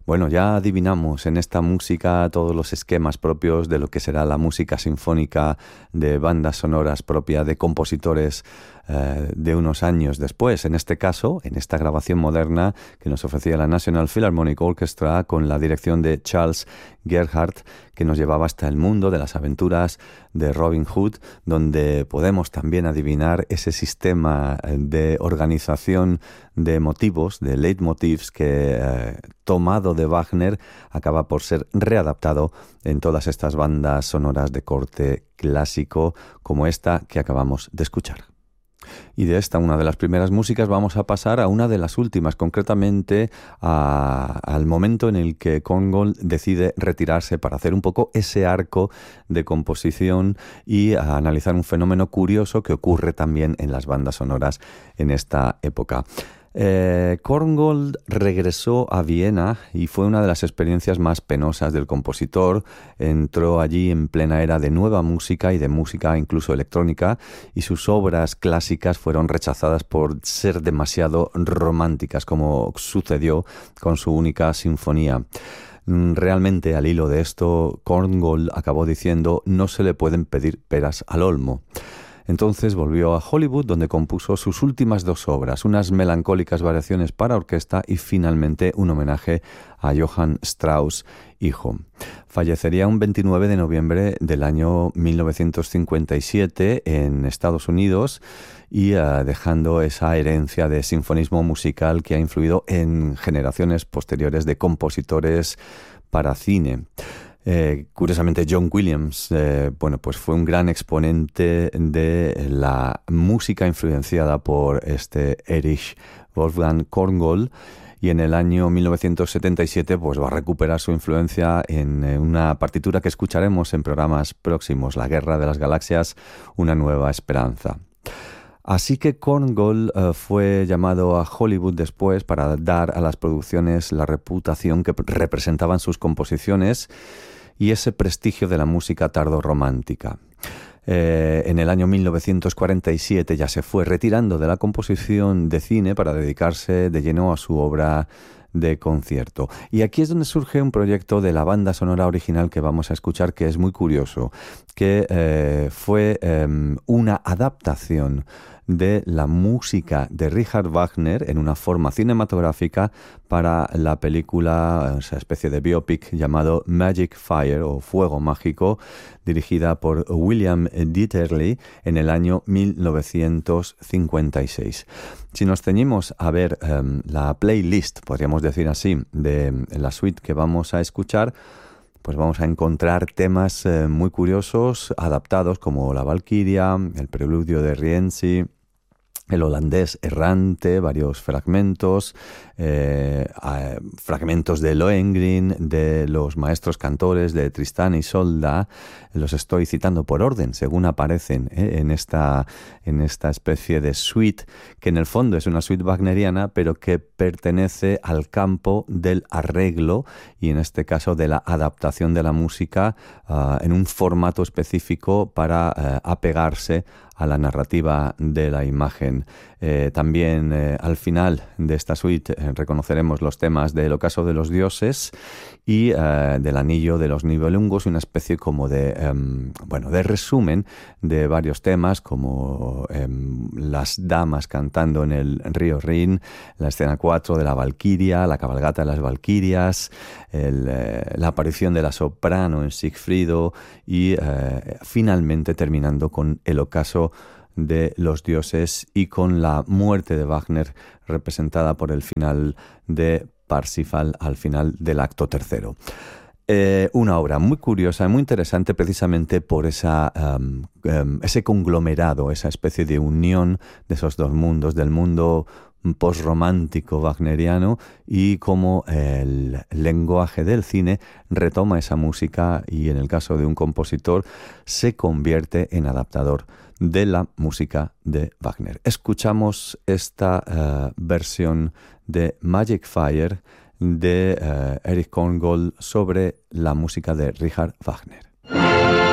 Bueno, ya adivinamos en esta música todos los esquemas propios de lo que será la música sinfónica de bandas sonoras propia de compositores de unos años después. En este caso, en esta grabación moderna que nos ofrecía la National Philharmonic Orchestra con la dirección de Charles Gerhardt, que nos llevaba hasta el mundo de las aventuras de Robin Hood, donde podemos también adivinar ese sistema de organización de motivos, de leitmotivs, que tomado de Wagner acaba por ser readaptado en todas estas bandas sonoras de corte clásico como esta que acabamos de escuchar. Y de esta, una de las primeras músicas, vamos a pasar a una de las últimas, concretamente al momento en el que Korngold decide retirarse para hacer un poco ese arco de composición y a analizar un fenómeno curioso que ocurre también en las bandas sonoras en esta época. Korngold regresó a Viena y fue una de las experiencias más penosas del compositor. Entró allí en plena era de nueva música y de música incluso electrónica, y sus obras clásicas fueron rechazadas por ser demasiado románticas, como sucedió con su única sinfonía. Realmente, al hilo de esto, Korngold acabó diciendo: no se le pueden pedir peras al olmo. Entonces volvió a Hollywood, donde compuso sus últimas dos obras, unas melancólicas variaciones para orquesta y finalmente un homenaje a Johann Strauss, hijo. Fallecería un 29 de noviembre del año 1957 en Estados Unidos y dejando esa herencia de sinfonismo musical que ha influido en generaciones posteriores de compositores para cine. Curiosamente, John Williams pues fue un gran exponente de la música influenciada por Erich Wolfgang Korngold, y en el año 1977 pues va a recuperar su influencia en una partitura que escucharemos en programas próximos, La Guerra de las Galaxias, una nueva esperanza. Así que Korngold fue llamado a Hollywood después para dar a las producciones la reputación que representaban sus composiciones y ese prestigio de la música tardorromántica. En el año 1947 ya se fue retirando de la composición de cine para dedicarse de lleno a su obra de concierto. Y aquí es donde surge un proyecto de la banda sonora original que vamos a escuchar, que es muy curioso, que fue una adaptación de la música de Richard Wagner en una forma cinematográfica para la película, esa especie de biopic llamado Magic Fire o Fuego Mágico, dirigida por William Dieterle en el año 1956. Si nos ceñimos a ver la playlist, podríamos decir así, de la suite que vamos a escuchar, pues vamos a encontrar temas muy curiosos adaptados, como la Valquiria, el preludio de Rienzi, el holandés errante, varios fragmentos, fragmentos de Lohengrin, de los maestros cantores de Tristán y Isolda. Los estoy citando por orden, según aparecen en esta especie de suite, que en el fondo es una suite wagneriana, pero que pertenece al campo del arreglo y en este caso de la adaptación de la música en un formato específico para apegarse a la narrativa de la imagen. También al final de esta suite reconoceremos los temas del Ocaso de los Dioses y del Anillo de los Nibelungos, una especie como de resumen de varios temas, como las damas cantando en el río Rin, la escena 4 de la Valquiria, la cabalgata de las Valquirias, la aparición de la soprano en Sigfrido y finalmente terminando con el Ocaso de los Dioses y con la muerte de Wagner representada por el final de Parsifal al final del acto tercero. Una obra muy curiosa, muy interesante precisamente por ese conglomerado, esa especie de unión de esos dos mundos, del mundo postromántico wagneriano y cómo el lenguaje del cine retoma esa música y en el caso de un compositor se convierte en adaptador de la música de Wagner. Escuchamos esta versión de Magic Fire de Erich Korngold sobre la música de Richard Wagner.